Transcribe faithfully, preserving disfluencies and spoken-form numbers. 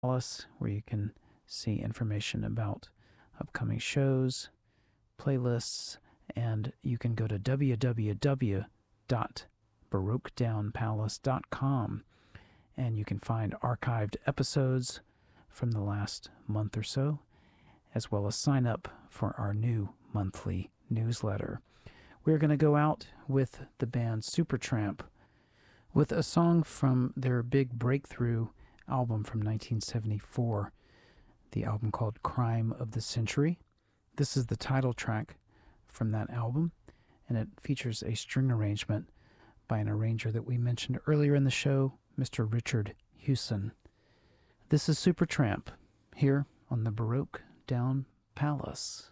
Palace, where you can see information about upcoming shows, playlists, and you can go to w w w dot baroque down palace dot com and you can find archived episodes from the last month or so, as well as sign up for our new monthly newsletter. We're going to go out with the band Supertramp with a song from their big breakthrough album from nineteen seventy-four, the album called Crime of the Century. This is the title track from that album, and it features a string arrangement by an arranger that we mentioned earlier in the show, Mister Richard Hewson. This is Supertramp here on the Baroque Down Palace.